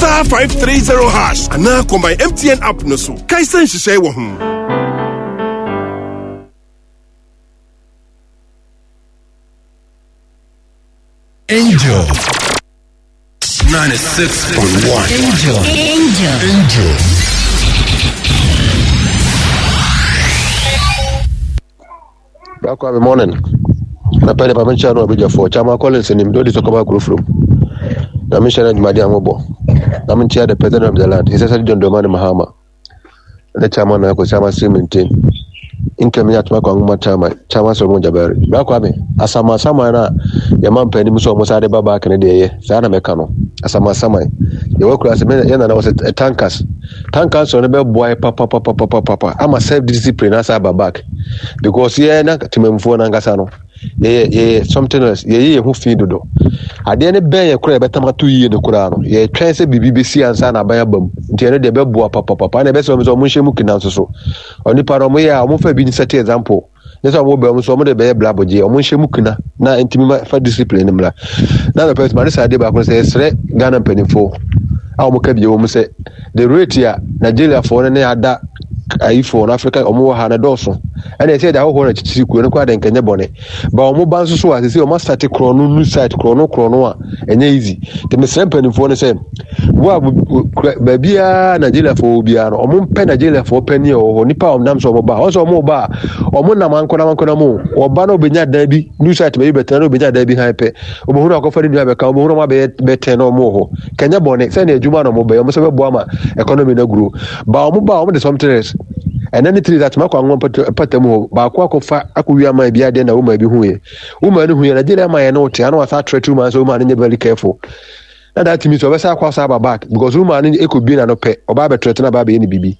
star 530 hash. Ana combine MTN app no so. Kaisan shishay wo hu. Angel 96.1. Angel. Good morning. Na pele pa mencha no abija for Chama Collins ni mdodi sokoba kurufrum. Na mencha na Jumadi Amobo. Na mencha the president of the land. He says John Domani Mahama. Na chama na ko chama si maintain. Inke menya tuma kwa nguma chama so mo jabari. Ba kwa me asama na ya mampani muso mo sare baba kan de ye. Sa na meka no. Asama ye wo kura se me yana na was tankers so ne be boy papa ama self discipline asa back because ye na timemfo na ngasa no ye something else ye hu fi dodo ade ne ben ye kura be tamato yi ne kura no ye twen se bibi be si ansa na ban abam nti ne de be boa papa na be so mo nhemu kina so oni para mo ya mo fa bi ni set example nesa mo be mo so mo de be blaboje o mo nhemu kina na intimi fa discipline mla na the person marisa de ba ko se sre Ghana penifo a mo ka bi wo mo se the rate ya Nigeria for ne ada for Africa omo ha na doso ene say da ho na chichi ku ne kwa de nkanye bone ba omo ban so so asese omo start krono nu site krono a enye easy te me sre penifo ne se wo ba bia Nigeria for bia no omo pe Nigeria for pani o nipa omnam so omo ba o so omo ba omo na mankona mo oba no benya dan bi nu site be betan no benya dan bi han pe omo hu na ko fari dia be ka omo hu ma be ten no mo ho kenya bone se na ejuma no mo be omo se be bo ama economy na grow ba omo de something else and then three that makwa ngom patamu ba kwa kofa akuwi ama bia de na woma bi huye woma ni huye Nigeria ma ye no te ana wasa threat woman so woman nye very careful na that means oba sa kwa sa back because woman ni ekobi na no pe oba be threat na ba be ni bibi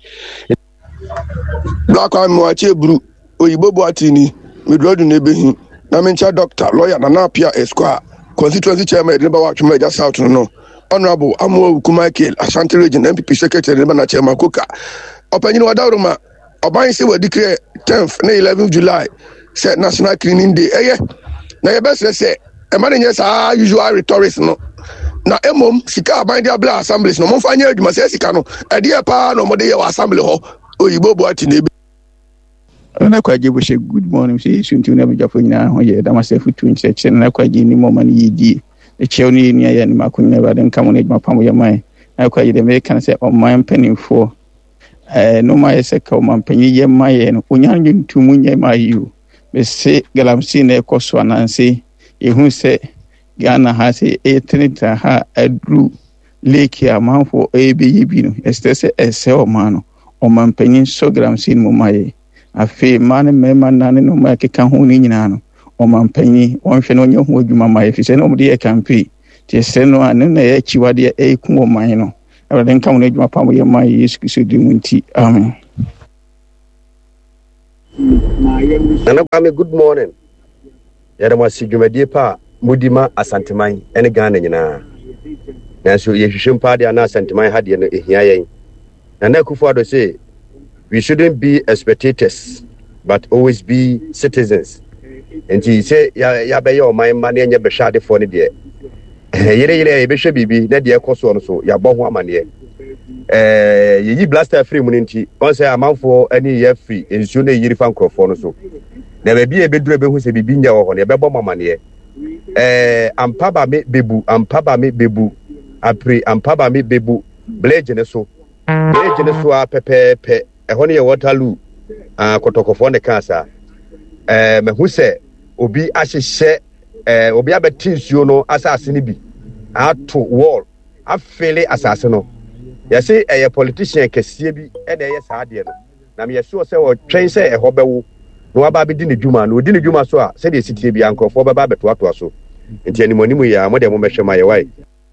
black am wa chebru oyibo bo atini midrodu na ebehin na mencha doctor lawyer na napia esquire constituency chairman de ba wa twema ja south no honorable Amoa Michael Ashanti region MPP secretary na chairman Koka opanyin wadawroma oban se we declare 10th na 11th July say national cleaning day na ye best say e man nye sa usual rhetorics no na emom sika aban dia bla assemblies no mo fa nya adwuma say sika no e dia pa no mo de ye wa assembly ho oyibo bo ati na na kwaje bo she good morning say suntu na bejafo nyina ho ye da masefu twin church na kwaje ni mo man yidi e chewni ni ya ni makunya ba den kamo na adwuma pamo ye man na kwaje de me kan say o man penifo no ma yese ka o man penyi ye maye no onyanju ntumu nye mayu be se galamsi na ekoso anansi ehun se Ghana has a trinita ha adru lake amanfo ebeyibi no estese ese o mano o man penyin so galamsi mo maye afi man mema nane no ma keka ho ni nyina no o man penyin wonhwe no nye ho adwuma maye fi se no mo de e kampi ti se no ane na ye chiwade e ku o man no den kam na adwuma pam ye man Yesu Kristo di munti amen. Nana good morning. Yada ma si dwumadie pa mudima asanteman ene Ghana nyina. Na so ye hwehwem pa de ana asanteman ha de no ehia yen. Nana Akufo-Addo say we shouldn't be spectators but always be citizens. And he say ya be your man man enye be hwade fo ne de. Yere e be hwe bibi na de ekoso no so ya bo ho amane. Yi blaster free mun nti on say amanfo ani ye free ensuo na yiri fa nkrofo no so. Na be bia be duro be hu se bibi nya wo ho ne be bo mamane. Ampaba me bebu apre ampaba me bebu blage ne so a pepepe ho ne ye waterloo kotokofo ne kansa me hu se obi ahyehye obi abetinsuo no asase ne bi ato wall afele asase no yesi a politician kese bi e na ye saade no na me yeso se o twen se e hobewo no aba be di ne dwuma no odi ne dwuma so a se de sitie bi ankofo baba beto ato so nti animonimu ya mo de mo mehwe ma ye wai.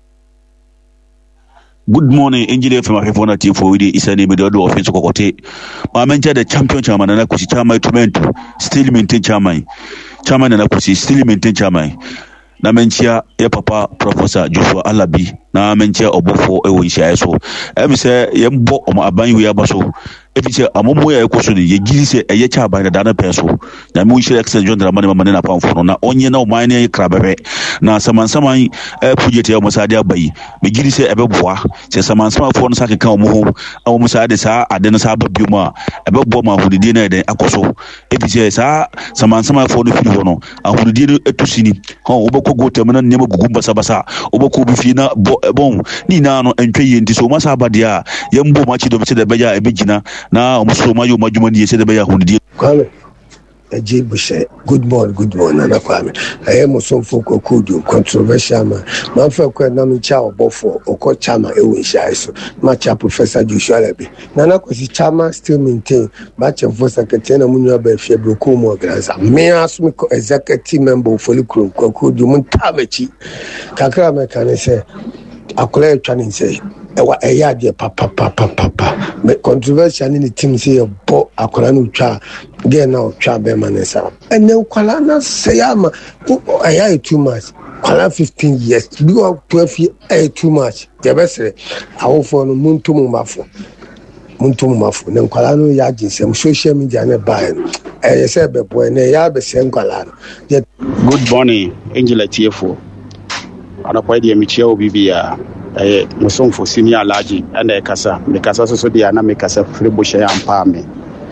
Good morning, engineer from Afifona team for Widi Isani Medodo offense Kokote. My manager the champion chairman and Akusi Chama Tumento still maintain chairman and Akusi still maintain chairman. Na menchia ya papa Professor Joshua Alabi na menche obofo ewo nhia so em se yembo omo aban wi aba so efi se amomo ya ekoso ni yegiri se eye cha aban da na peso na me nhia excel John Dramani mama na pamfo no na onye na o man ne krabebe na samansaman pujete o musade abai megiri se ebeboa se samansaman fo no sakeka o mo ho o musade sa ade no sa babiu ma ebebo ma hudidi na ede akoso efi se sa samansaman fo no firi ho no ahudidi no etusini ho obekọ gotem na nyema gugu basa obekọ bi fi na bon ni na no entwe yenti so masa abade a yembo ma chi do se de beja ebegina na omuso ma yo madwuma ni se de beja hudidi Kwame Eji Bushe, good morning, Nana Kwame. I am some folk kudu controversial man. Man for Kwanami Chow Bofo, Oko Chama, Ewan Shaiso, Macha Professor Jushalabi. Nana Kwasi Chama still maintain, Match of Vosa Katena Munabe Febro Kumo Graza. May ask me executive member for the crew, Kokudu Muntabechi. Kakra Mekane say, Akole Chanin say, Ewa Eyadi papa. But controversial in the team say a bo Akolanu Cha. Again now try Bemanesa. And then Kualana Sayama too much. Kuala 15 years. We go 12 years too much. The best I offer no Muntumafo. Then Kualano Yajin some social media and buy. I said boy and Yabe Sen Kualano. Good morning, Angela TFO. And a quite Michio Bibia. Musum for senior allergy and a casa. The casa so the Anamicasa Fribusha and Palme.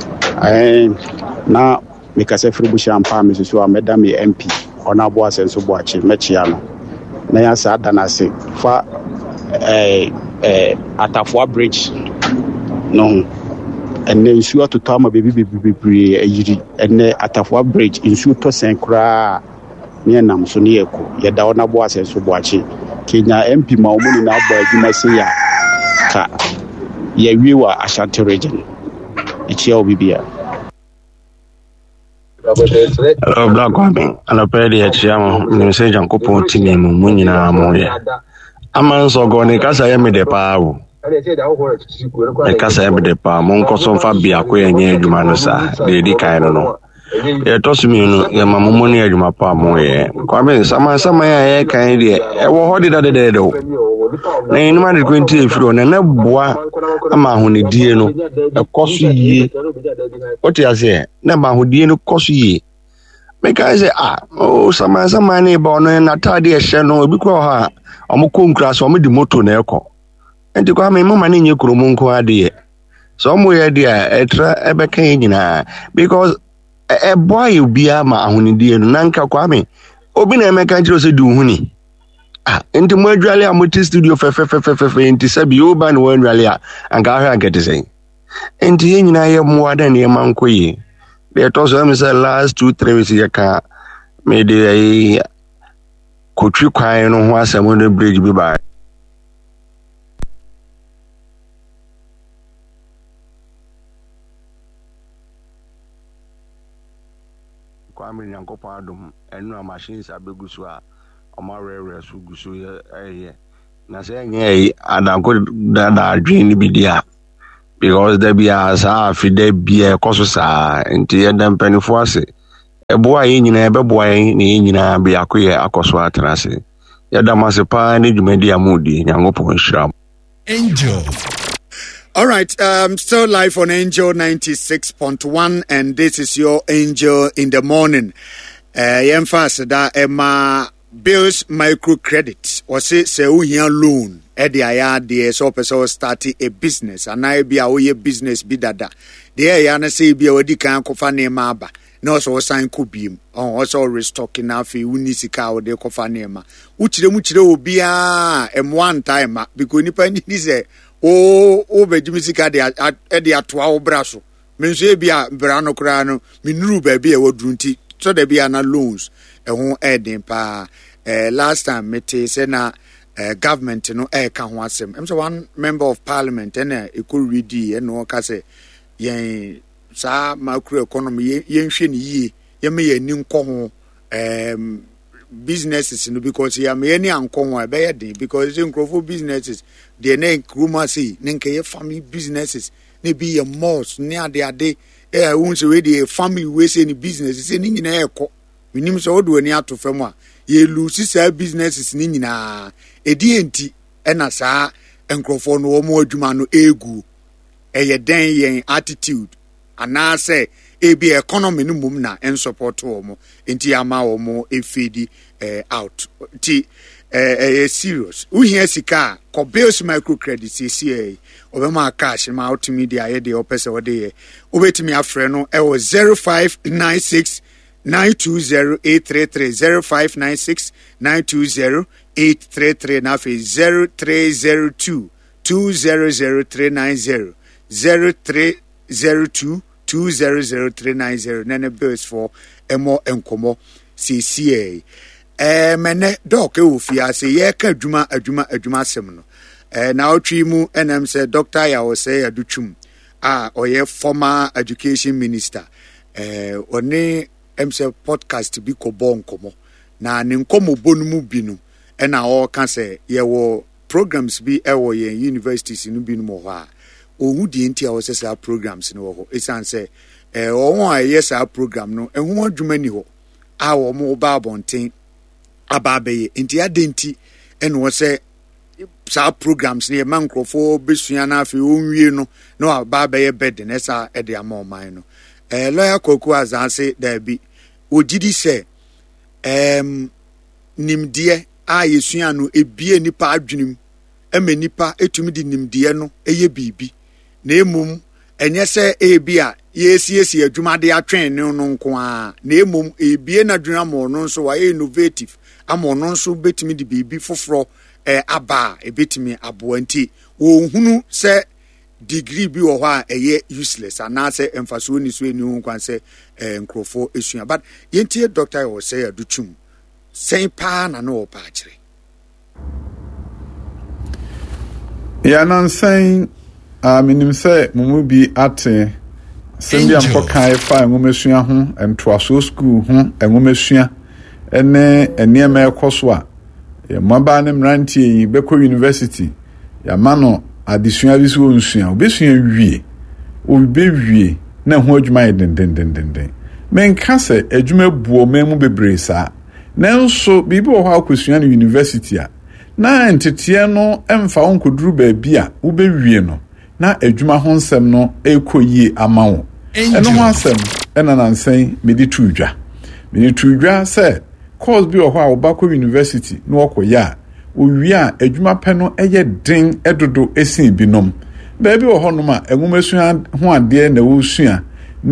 Na mikase Fribusha and Palme so Madame MP on Abuas and Subuachi, Mechiano. Na sa danase fa Atafua Bridge no and then sure to Tama baby and Atafua Bridge in Suto Sankra near Namsunieko, Yada on Abuas and Subuachi. Kenya MP Maumuni na boy Jumasia ka ye wiwa Ashanti region ichia obibia Black Kwame anapedi ya chiamo nimse jankopo tini munyi na amoye ama nso go ne kasa ye me de paawo e kasa ye me de pa mon ko so fa bia ko yenye adwuma no sa de di kan no ye to sumi no ye mamomo ne adwuma pa amoye Kwame sama ya ye kan de e wo hodi da de do na inu ma de kwenti efiro na boa ama ahonedie no ekoso yie oti ase na ma ahonedie no koso yie meka say sama ne ba no na tade ehye no obi ko ha omko nkura so omdi moto na eko enti kwa me mama ne nye kromo nko ade so omo ye de etra ebeka nyina because e boy obi ama ahonedie no nanka kwa me obi na emeka njiro se du huni enti mo adwale a moti studio fe enti sabi oba no wanwale a anka ha get say enti ye nyina ye mo ada ne manko yi be to so me say last 2-3 weeks ye ka me de kotwi kwan no ho asemo no bridge bi ba kwa me nyankopon adom enu a machines abegusu a omarere su gusu na say nye adanko da adwin bi dia because there be as afi there be koso sa enti yedam panifo ase eboa ye nyina ebeboa ye ne nyina be akoye akoso atrase yedam ase pa ne dwumadi amudi nyankopon hyiram Angel. All right, still live on Angel 96.1 and this is your Angel in the morning. Yemfas da Emma Bills microcredit or say uhian loan edi aya de so person start a business and I be a business bi dada de ya na say bi odi kan kofa na ma aba na so sign ko biem on also restocking na fe uni sika o de kofa na ma uchire mu chire obi a one time because nipa ni say o be jimi sika de edi atoa wo braso menso e bi a bra no kra no minuru ba bi e wodrunti so de bi na loans ehun edin pa last time mete say na government no ka ho asem em so one member of parliament and e could read e no ka say yen sa macro economy yen hwe ni yie ye me yen nko ho businesses no because ya me any anko ho e be yedin because in crofo businesses de na kruma say nka ye family businesses ne be ye malls ne ade won say we dey family we say ni business say ni nyina ekọ minim so odo ani ato fam a ye lose say businesses ni nyina edi enti ɛna saa nkurɔfoɔ no wɔn adwuma no egu ɛyɛ den yɛn attitude anaasɛ ebi economy no mum na en support wɔn nti ama wɔn efedi out ti serious uhia sika Bills microcredit CCA obema cash ma ultimedia ye de opese wo de obetimi afre no e wo 0596 920833 0596 920833 na fe 0302 200390 0302 200390 nene Bills for emo enkomo CCA mene doc ofia se ye ka adwuma sem no na otwi mu enam se doctor ya wo se adutwum oye former education minister oni emse podcast bi ko bon komo na ne nkomo bonu mu bi no na o ka se ye wo programs bi e wo ye universities no bi no mo ho a ohu di ntia wo se sa programs no ho esan se o a yes a program no ehu adwuma ni ho a wo mo ba bonten ababe nti adenti eno se sa programs ne man krofo besua na afi onwie no no ababe bed ne sa e de amoman no lawyer Koku Azanse da bi ogidi se nimdie a yesua no ebie nipa adwenim nipa etumi di nimdie no eye bibi na emum enye se ebia yesi adwuma de atwen ne no nko a na emum ebie na adwuma mo no nso wa innovative amono nso betimi di bibi foforo aba ebetimi aboanti wo hunu se degree bi wo ha eye useless anase emfaso ni so eni ho kwan se nkrofo esua but yentie doctor wo say adutwum sen pa na no pa akire ya nan sen minim se mumu bi ate sendi amko kai fa ngomesua ho entoaso school ho ngomesua ene eniema ekoso a maba ne mrantie beko university ya mano adesua bi so nsua obesua wie obewie na ho adwuma ye den menka se adwuma buo memu bebre sa nanso bibi wo ha akosua no university a na entete no emfa onkoduru ba bia obewie no na adwuma ho nsem no ekoyie amawo eno ho asem ena nansen meditudwa se course bi ho a obako university no okoya owie a adwuma pɛ no eye den edodo esin binom baabi wo ho no ma enwumesua ho ade na wo sua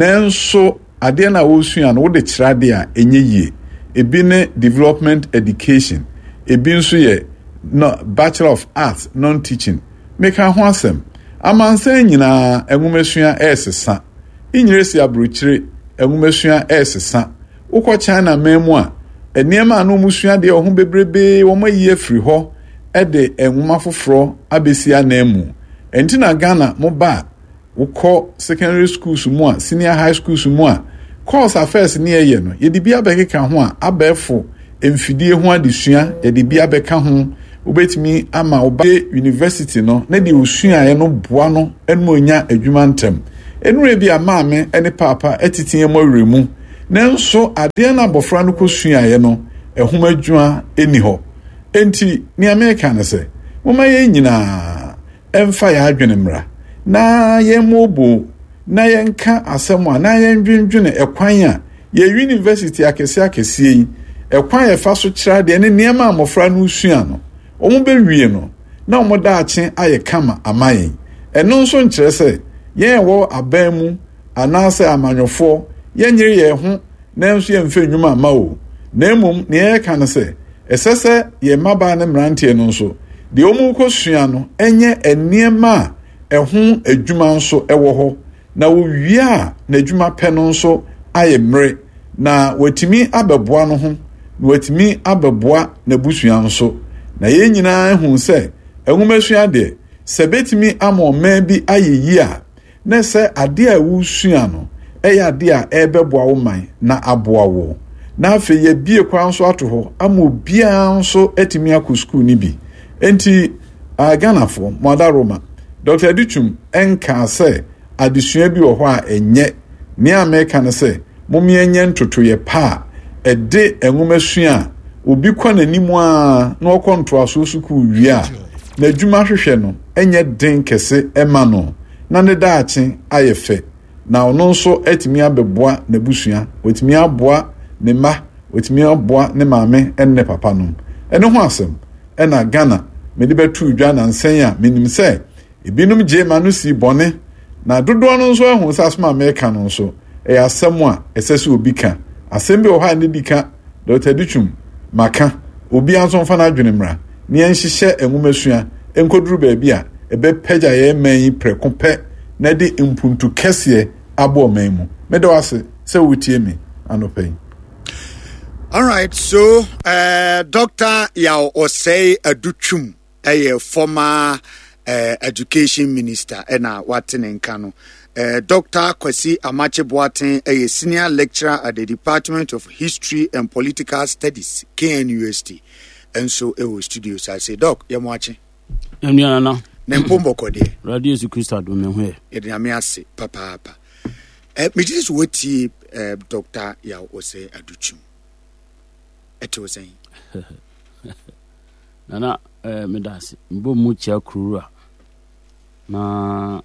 nanso ade na wo sua no wo de kirade a enye yie ebi ne development education ebi nso ye no Bachelor of Arts non-teaching meka ho asem amansa nyina enwumesua esesa inyiresi abrochire enwumesua esesa ukọ China memu a eniema no musua de ohun bebrebe wo mayi afiri ho ede enwuma foforo abesia na emu enti na Ghana mo ba ukọ secondary schools mu a senior high schools mu a course affairs ni eye no ye de bia bekeka ho a abefo emfidie ho adesua ye de bia beka ho ubetimi ama oba university no na de osua ye no boa no enmo onya adwuma ntem enure bi ama me ene papa etitie mo weremu nanso ade na abofra no kosua ye no ehum adwuma eni ho enti ni America na se moma ye nyina emfa ya adwene mra na ye mobo na ye nka asem a na ye ndwendwene ekwan a ye university akese yi ekwan ye fa so kira de ne niam amofra no sua no omo bewie no na omo da ache aye kama amaye eno nso nkire se ye wo aban mu anase amanyofo ye nyire ye ho na nso ye mfa nnwuma ama o na emum ne ye ka ne se esese ye maba ne mrantie no nso de omo kosua no enye eniema ehun adwuma nso ewo ho na wo wie a na adwuma pɛ no nso aye mre na watimi abeboa no ho na watimi abeboa na busua nso na ye nyina hu se enwumesua de se betimi amoma bi ayeyi a na se ade a wusua no eya ade a ebeboa wo man na aboa wo na afe ye bie kwa nso ato ho ama obia nso etimi akọ school ni bi enti Ghana fo Mother Roma Dr. Dichum enka se adesua bi wo ho a enye ne America ne se momi enye ntotoye pa ede enwumesua obi kwa nanimu a na okonto aso suku wi a na adwuma hwehwɛ no enye den kese ema no na ne daache ayefe na ono nso etimi abeboa na busua otimi aboa ne ma otimi aboa ne maame enne papa no ene ho asem ena Ghana me de betu dwa na nsen a menim se ebinum je ma no si bone na dodo no nso ehun sasoma America no nso asem a esese obi ka asem bi o ha ne dika Dr. Duchum maka obi anso mfa na adwene mra ne enhihye enwumasua enkoduru ba bia ebe pagya ye man preko pe na de impuntu kese abo man mu me do ase se wutie me anopai. All right, so Dr. Yao Osei Aduchum, a former education minister, and Watin and Kano. Dr. Kwesi Amache Boateng, a senior lecturer at the Department of History and Political Studies, KNUST. And so, studios, I say, Doc, you're watching. Nana. Nempombo Kode. Radio Zukrista, don't know. Yamiase, Papa. Mrs. Woti, Dr. Yao Osei Aduchum. Eto saying Nana medasi mbo mucha krura na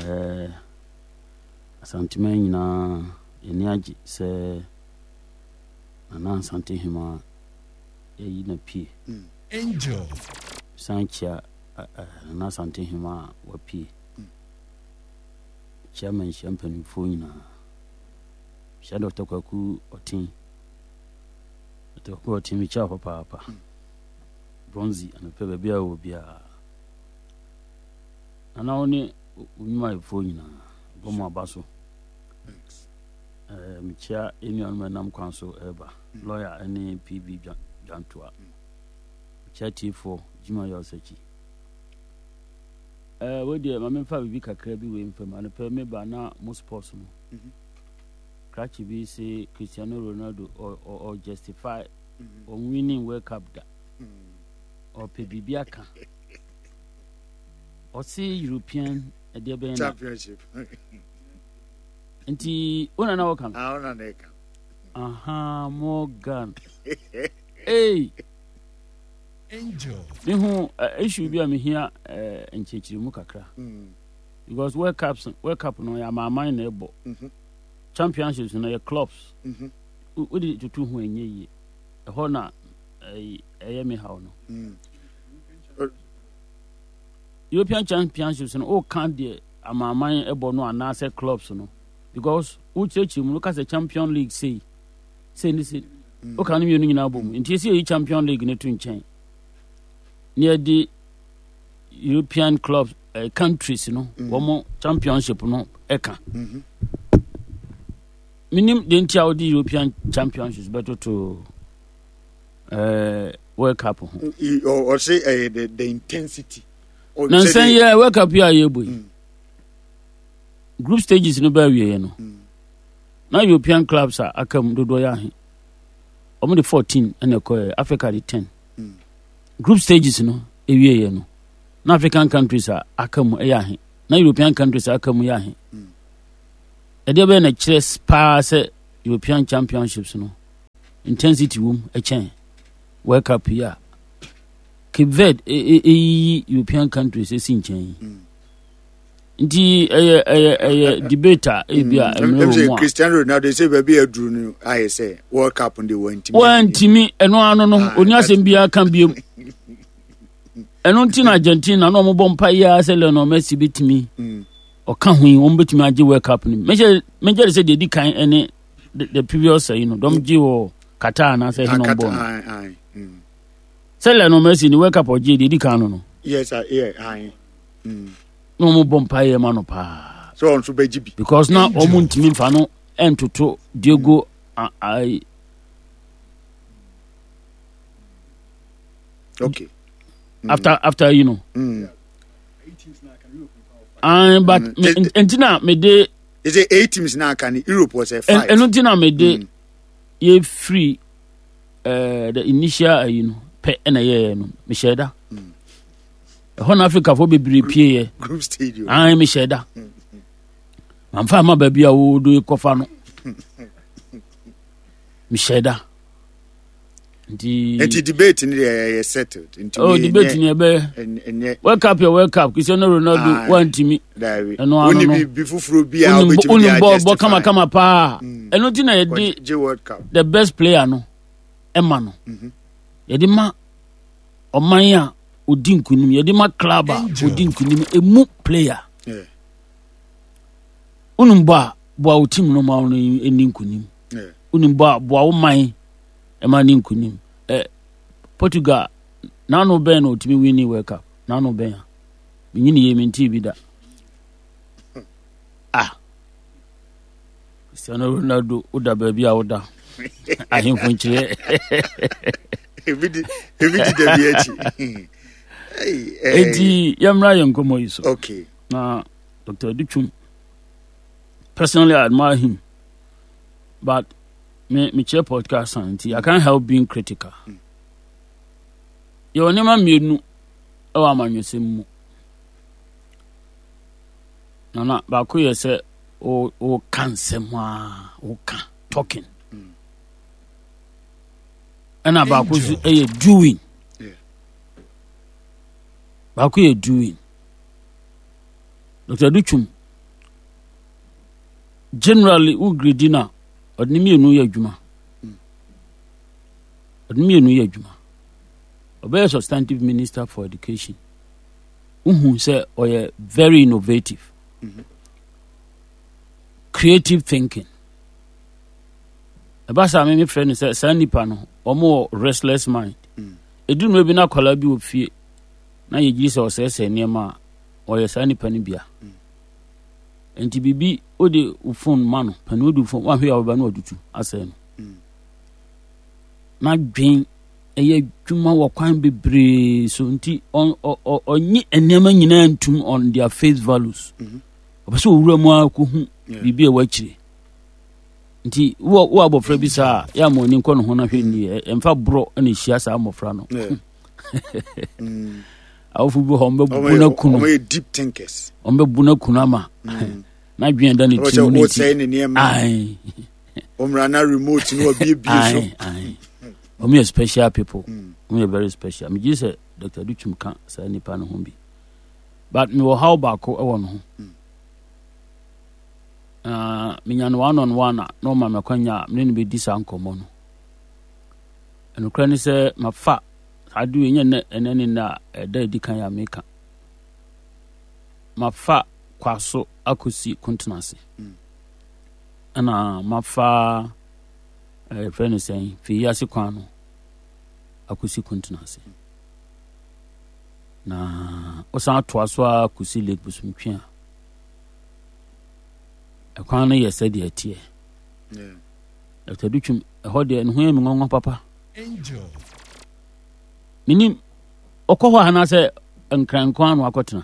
asantime nyina eniaji se nana asante hima eyi na pie Angel sanchia nana asante hima wa pie chairman champagne fo nyina shadow Kwaku Otin to timi cha papa bronzy anape ba bia wo bia ana oni unyuma ifo nyina bomo abaso micha eni on nam kwanso eba lawyer any PB Jantua micha T4 jima yosechi we dia mame fa bibi kakra bi we mfam anape me ba na mo sports no Cratchy be say Cristiano Ronaldo or justify on winning World Cup da or Pebibiaka or say European championship. Nti una na wakam. Una neka. Aha Morgan. Hey. Angel. Nihu issue bi am here enchechiri mu kakra. Because World Cup no ya ma man na ebo. Championships in your clubs. What did you do when ye a honor a me how no European Championships and all can't be a mamma a bono and answer clubs no because who church him look as a Champion League say this what can you in album in TC Champion League in a twin chain near the European clubs countries, one more championship no eka. Minim the entire European Championships better to World Cup. Or say the intensity. Nansen yeah, World Cup here boy. Group stages no be we no. Now European clubs are akam dodo ya he. Omo the 14 and Africa the 10. Group stages no ewie no. Now African countries are akam ya he. Now European countries are akam ya he. There be na chess pass European Championships no intensity room a chain World Cup here Cape Verde European countries is in chain the debater Cristiano Ronaldo say baby adru I say World Cup on the one team eno no oni asem bia kan biem eno tin Argentina no mo bompa ya say Lionel Messi bitimi or can we won't bet me World Cup? Major said they can any the previous don't give Qatar and I say no born. Say no Messi in the World Cup or JD Cano. Yes, I no more bompire manopa. So on to BGB because now Omunt Minfano and to Diego I okay. After you know. But Entina me de is it 8 teams now can Europe was a 5 and Entina me de ye free the initial pe na ye no me sheda Horn Africa for be pie group stadium me sheda man fa ma ba bia wo do kofa no me sheda Nti debate ni is settled. Debate ni ebe. Wake up. Cristiano Ronaldo want me. Only be fufuro bi a obetimi kama pa. Eno ti na ye World Cup. The best player no. Emma no. Ye di ma oman a odi nkunim, ye di ma club a odi nkunim emu player. Yeah. Unumba bo team no ma no eni nkunim. Yeah. Unumba bo oman Emani nkunim. Portugal nano ben no timi win World Cup. Nano ben. Binyini ye menti bi da. Cristiano Ronaldo oda baby a oda. Ahemfo nchire. Ebi da bi achi. Edi yamra yenkomo iso. Okay. Na Dr. Duchum, personally I admire him. But me chair podcast and I can't help being critical. Your name and me oh am you say mu. Na ba ko ye say o kan semwa o kan talking. And about ko doing. Yeah. Ba ko doing. Dr. Duchum, generally ugridina odnimi enu ye adwuma. Obey substantive minister for education. Who say oye very innovative. Creative thinking. Abasa me friend say sanipa no omo restless mind. Edu no bi na kwala bi ofie. Na ye gi say o say niema oye sanipa ni bia. Enti bibi ode phone man pani ode phone wa hwe ya ba na odutu asem na dwen eye dwuma wo kwan bebre so nti onyi enema nyina ntum on their face values obaso owura mu akohu bibi e wachire nti wo abofra bi sa ya mo ni nko no ho na hwe ni emfa bro na hia sa amofra no awfu bi ho mbe buna kunu we deep thinkers ombe buna kunu ama na dwen da ne tim ni ai omrana remote no bi so we are special people we are very special me just say Dr. Duchum kan say nipa no ho bi but me wo how back e wo no me nya no one on one no ma me kwanya me ne be di sa nkomo no eno kra ni say mafa adu enye na enani na da di kan ya meka mafa kwaso akosi kontinansi ana mafa friend saying fi yasi kwano akosi kontinansi na osan toaso akosi lake busumtwa akwano yesa de atie Dr. Duchum hode no ho mi ngongo papa Angel minim okoho ana se nkrankwano akotena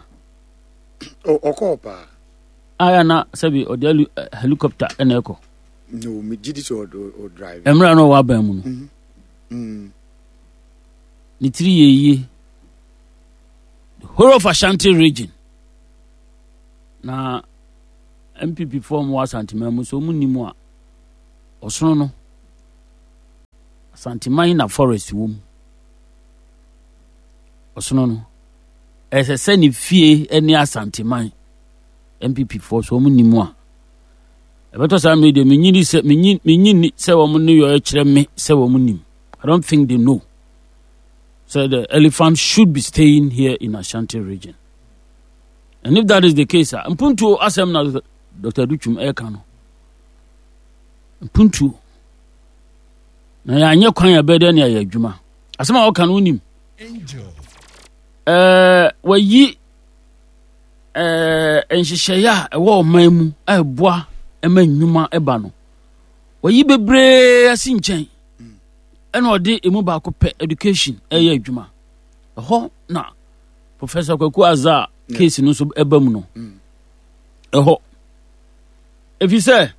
okopa aya na sabi ode helicopter ena eko no me gidi so o drive emra no wa ban mu no ni tiri yeye the whole of Ashanti region na MPP form was antimamu so munimu a osono no Santimai na forest wom osono no ese ni fie eni Asantimai MPP for so munimu a ebeto sa me de menyini se wo mun yo ekire me se wo munim I don't think they know. So the elephant should be staying here in Ashanti region. And if that is the case, mpuntu asem na Dr. Duchum ekano. Mpuntu na ya anye kwan ya bede na ya adwuma. Asem a woka no unim. Angel. Wayi enhyehyaya ewo manmu eboa ema nnwuma eba no. Wayi bebre asi nchen. Eno de emu ba ko pe education eye adwuma. Ho na Professor Kwaku Azza case no so eba mu no. Ho if you say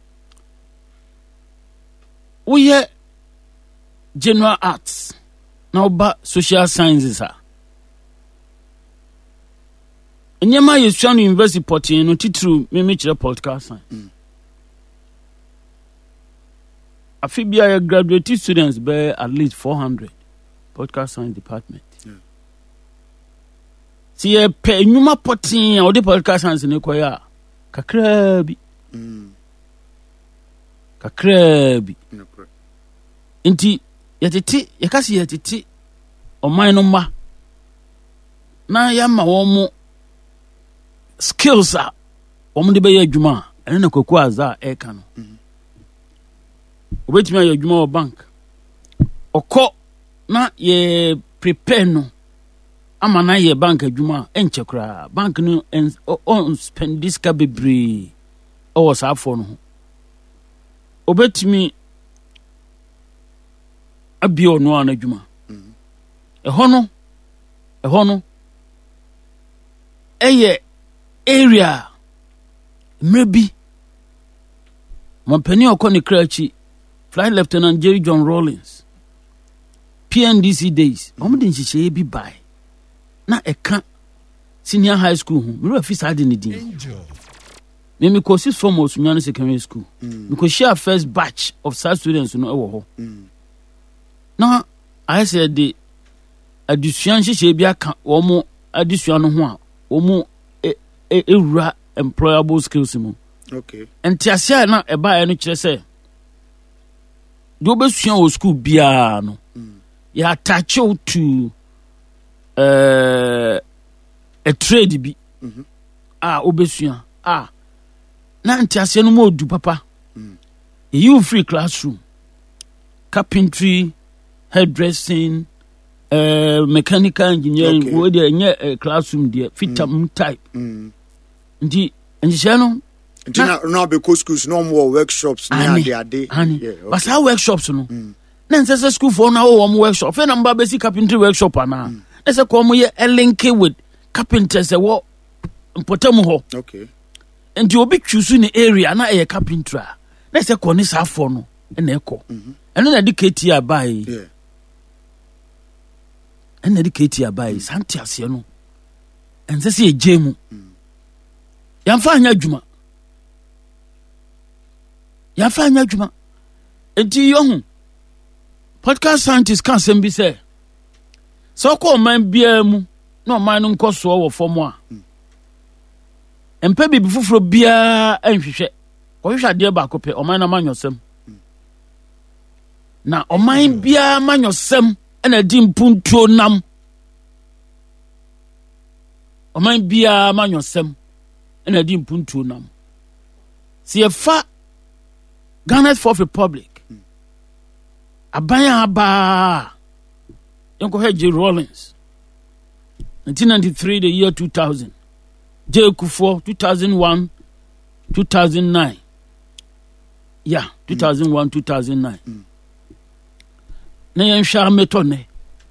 we are general arts now ba social sciences ha enyema yesuan university portin no titru me kire political science Afibia graduate students bear at least 400 podcast science department. See a pay numa potin or the podcast science in Equia. Kakrabi. Kakrabi. Inti yatiti yakasi yatiti o mine ma na yama womo skills a womo de beye adwuma ene na koku aza e ka no obetimi aye adwuma o bank okọ na ye prepare no ama na ye bank adwuma enche kra bank no on spend this ka bebre o sa afọ no obetimi abio no an adwuma ehọ no eye area maybe Mampeni okoni krachi Flight Lieutenant Jerry John Rawlings PNDC days omudi nhihye bi bai na eka senior high school hu me refi sade ne din me ko sis form Osunyane secondary school me ko share first batch of science students no ewo ho na I said the addition nhihye bi aka wo mo addition no ho a wo mo ewura employable skills mu. Okay. Entiasia na eba ya no kire se do besua o school bia no ya attach you to a trade bi obesua na entiasia no mo du papa you free classroom carpentry hairdressing mechanical engineering we dey nye classroom there fitam type ndi enjise no no because schools no more workshops near their day. But our workshops no. Then say school for now workshop. Fe number basic carpentry workshop ana. They say come here a link with carpenters what important ho. Okay. And you be choose in the area na e carpenter. They say ko ni sa for no e na ekọ. And na educate here by. Yeah. And educate here by santi ase no. And say e jemu. Yamfa anya adwuma. Yafanya adwuma enti yohu podcast scientist kan sem bi say so ko man bia mu na man no nkoso wo fom a empe bi fufuro bia anhwehwe ko hwehwe ade ba ko pe o man na manyosem na o man bia manyosem na di mpuntuo nam o man bia manyosem na di mpuntuo nam si efa Ghana's Fourth Republic. Abaya Aba. Yonko J. Rawlings. 1993, the year 2000. J. Kufuor, 2001, 2009. Yeah, 2001, 2009. Na yen sha metone.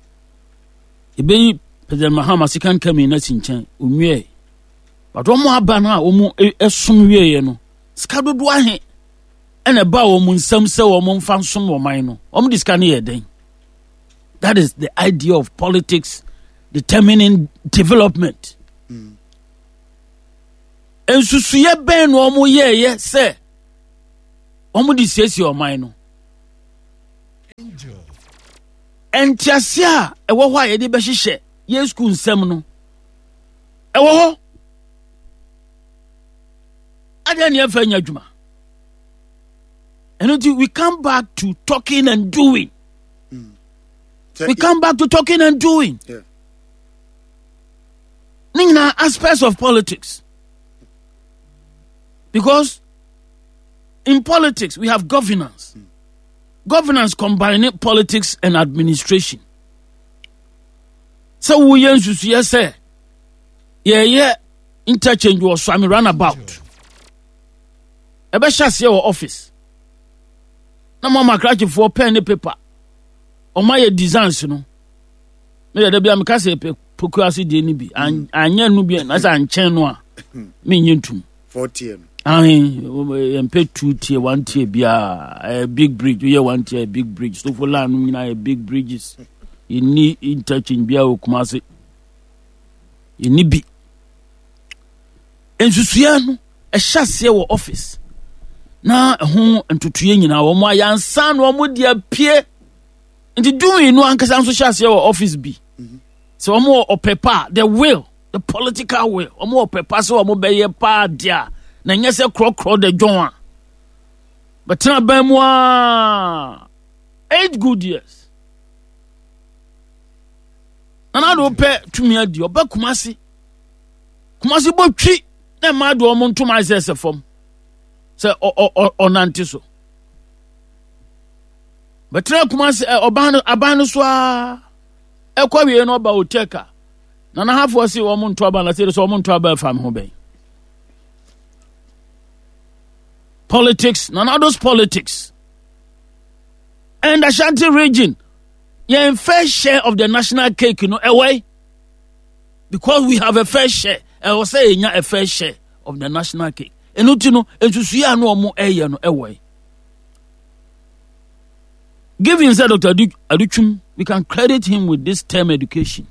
Ebe President Mahama sikan kame na sinchen umwe. But omo aba na omo esum wiye no. Skado do ahe. And about nsam se wo mfa nsom wo man no diska na yeden. That is the idea of politics determining development. Ensusuye ben no ye se disesi o man no entiasia e wo ho aye de be hihye ye school nsam no e wo ho ade ne afa nya adwuma. And we come back to talking and doing. We come back to talking and doing. Nina aspects of politics. Because in politics we have governance. Governance combining politics and administration. So we use say, yeah, interchange was swami runabout. Ebe shasi your office. Na mama crack for pen and paper. O my designs no. Me dey bia me ka say pokuasi de ni bi. Anya no bi na say anchen no a. Me nyentum. 40. Empe 2 tier 1 tier bia a big bridge. We 1 tier big bridge. So for land no na big bridges. You need interchange bia o Kumasi. You need bi. Ensusuya no e hyase wo office. na ho ntutuye nyina wo mo ayansa no mo dia pie nti doing no ankasa nso hyase wo office bi so wo mo opepa the will, the political will wo mo opepa so wo mo beye pa dia na nyese krokro de dwon but na ba mu 8 good years ana do pe tumi adi oba kumasi bo twi na ma do mo ntoma se fom se onante so but na kumasi abano so a ekwa wie no ba oteka na hafo si wo mo nto aba na se so mo nto aba fam ho ben politics, none of those politics. And Ashanti region, you're in fair share of the national cake, away. Because we have a fair share. I will say, a fair share of the national cake. And and to see no more away. Give him, said Dr. Aduchum, we can credit him with this STEM education.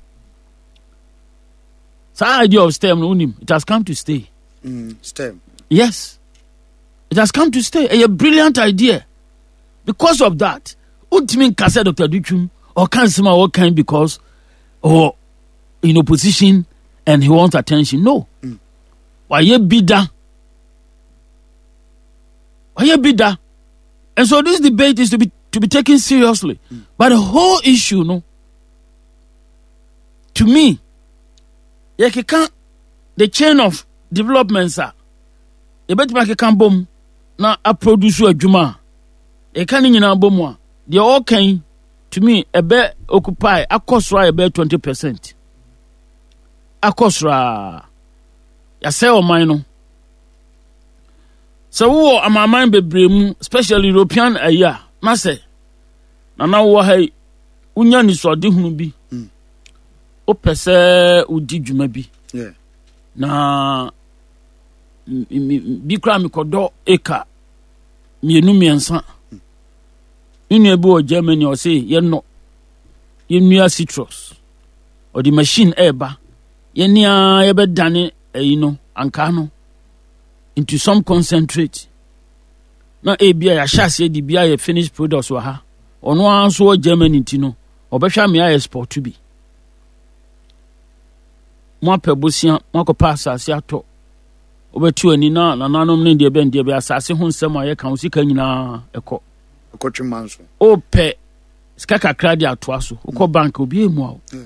So, idea of STEM, it has come to stay. STEM. Yes. It has come to stay. A brilliant idea. Because of that, ultimately, Kasa Dr. Duchum or Kansima or kind because or in opposition and he wants attention. No. Why you bidder? Why you bidder? And so this debate is to be taken seriously. But the whole issue, to me, the chain of developments are a better market can boom. Na a produce adwuma e kan nyina bomu a de all kan to me ebe occupy akosra ebe 20% akosra ya say o man no so wo amaman bebre mu especially European aya na say na wo hai unya ni so de hunu bi o pese udi dwuma bi na bi kra mi kodo eka mienu miensa inu ebu o Germany o say ye nua citrus or the machine eba ye nia ye be dane anka no into some concentrate na ebia ya shase di bia ye finished products wa ha ono anso o Germany tino obehwa me export to bi mo apebosia mo ko pass asase ato obetu ani na nanom ne de ben de be asase ho nsem aye kan sika nyina ekotwemanso ope sika kakra de atoa so ukọ bank obi emu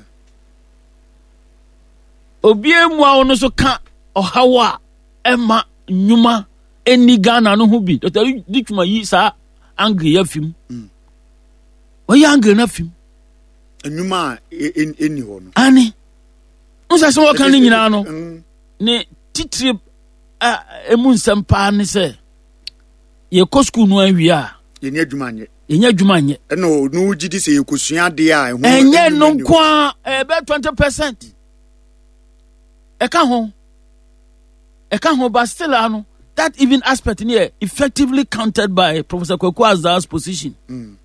a no so ka ohawa ema nyuma eni Ghana no ho bi Dr. Dikuma yi sa angry afim oyi angry na afim nyuma eni ho no ani unsa so kan nyina no ne titire emu nsempa ne se ye ko school no awia ye nya adwuma nye no gidi se ye kosua de a enye no kwa be 20% eka ho but still ano that even aspect here effectively countered by Professor Kwaku Azar's position.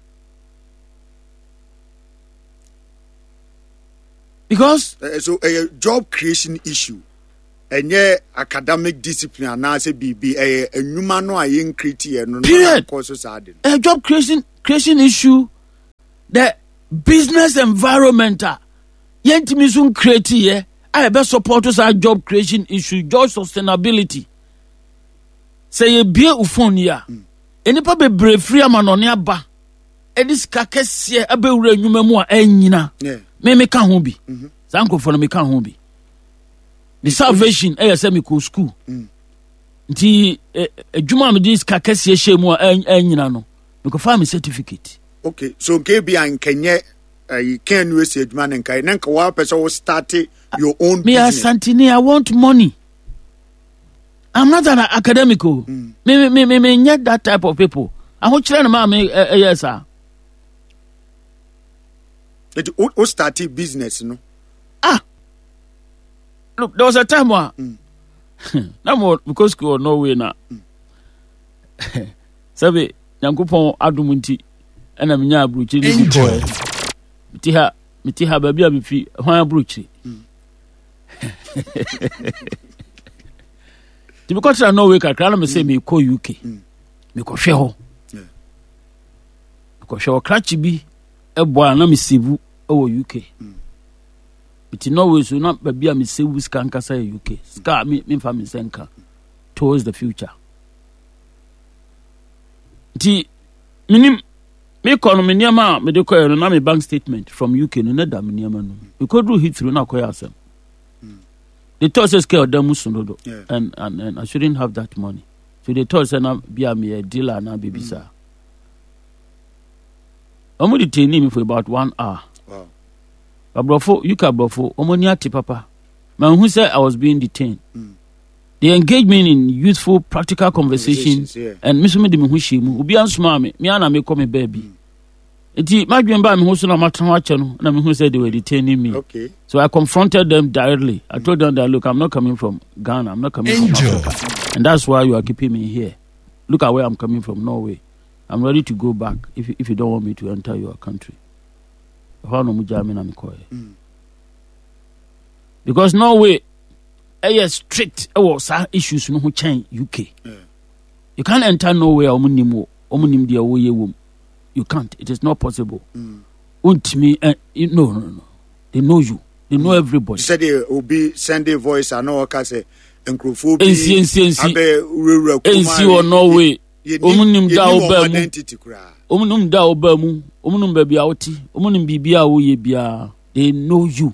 Because so a job creation issue and academic discipline and now say be a human no I create no a job creation issue, the business environment yentimi sun create here I be support us our job creation issue, job sustainability. Say ye be ufon ya enipa be brave free amanone aba edis kakese abe wura nwuma mu a enyina me ka ho bi sankofo no me ka ho bi the salvation say me ko school nti adwuma me dis kakese hye mu a enyina no me ko fa me certificate. Okay, so ke bi an kenye you can use adwuma nka nka wa person will start your own me business. Santini, I want money. I'm not an academic. Me get that type of people. I want children yes sir. Who started business, no? Look, there was a time where no because school no way now. Sabe Nyankopon adumunti ana menya abruchi ni boy. Mitiha baby abifi hwan abruchi. Because I know we can me say me call UK. mekɔhwɛ hɔ krakye bi ɛboa na mesevu ɛwɔ UK meti Norway so na baabi a mesevu sika nkasa yɛ UK sika memfa me nsa nka towards the future nti menim mekɔ no me nneɛma a mede kɔɛ no na me bank statement from UK no na da me nneɛma no mekɔduru Heathrow na akɔyɛ asɛm they thought say scale them musunodo and I shouldn't have that money so they thought say na be me a dealer na baby sir omo detain me for about 1 hour wow abrofo you can abrofo omo ni ati papa man who said I was being detained they engaged me in youthful practical conversations and me so me de me hu shemu obi ansoma me ana me come baby enti madwen ba me hu so na matran ache no na me hu said they were detaining me okay so I confronted them directly I told them that look I'm not coming from Ghana I'm not coming from Africa and that's why you are keeping me here look at where I'm coming from Norway I'm ready to go back if you don't want me to enter your country how no mujame na me koye because Norway strict was issues no ho chen UK you can't enter Norway omunim dia wo ye wom you can't it is not possible untimi no they know you they know everybody said they will be sending voice and no ka say enkrofo bi abe rura kuma ensi o Norway omunim da oba mu omunum ba bia woti omunum bibia wo ye bia they know you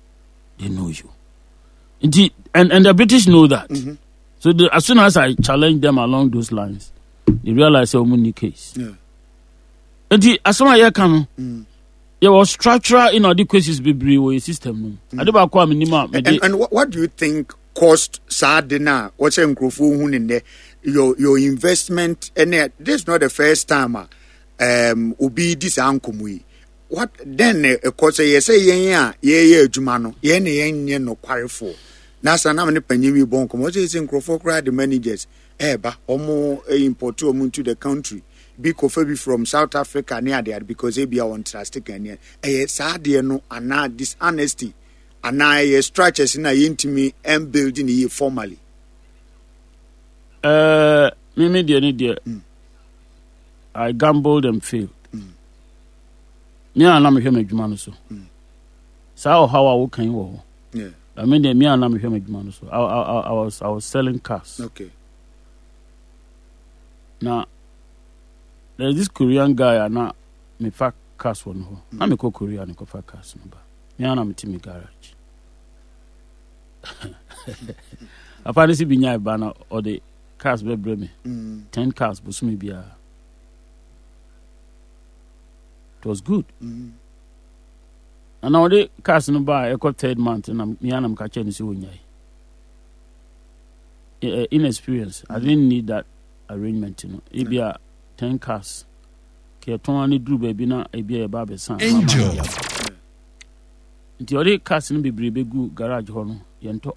and the British know that so as soon as I challenge them along those lines they realize omuni case and asoma ye kan there was structural inadequacies bebre wo system no ade ba kwa minima and what do you think cost sadina what say enkrofo hu ne your investment and this is not the first time obi dis ankomu what then cause you say yen ye adwuma no ye ne yen no kwarefo na sana me panyi bon komo say enkrofo kra the managers ba omo import omo into the country be kofa from South Africa near there because they be on trust can sad no ana dishonesty ana structures na yintimi and building ye formally me dear I gambled and failed me ana me hwe madwuma no so sao how I can wo yeah I mean me ana me hwe madwuma no so I was selling cars okay now there's this Korean guy and me fa cars one ho na me ko Korea ni ko fa cars no ba me ana me timi garage apani si binya ba na or the cars be bre me 10 cars busumi bia it was good and now the cars no ba e ko third month na me ana me ka che ni si wonyai inexperience I didn't need that arrangement e bia 10 cars ke ton ani duru ba bi na e bia e ba be san Angel nti ori cars no bebre be gu garage ho no ye nto